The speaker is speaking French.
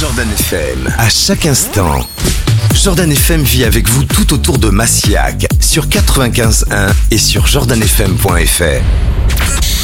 Jordan FM, à chaque instant. Jordan FM vit avec vous tout autour de Massiac, sur 95.1 et sur jordanfm.fr.